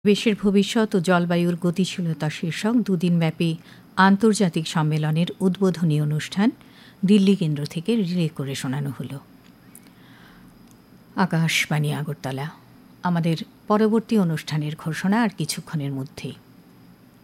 পরিবেশের ভবিষ্যৎ ও জলবায়ুর গতিশীলতা শীর্ষক দুদিনব্যাপী আন্তর্জাতিক সম্মেলনের উদ্বোধনী অনুষ্ঠান দিল্লি কেন্দ্র থেকে রিলে করে শোনানো হলো। আকাশবাণী আগরতলা। আমাদের পরবর্তী অনুষ্ঠানের ঘোষণা আর কিছুক্ষণের মধ্যেই।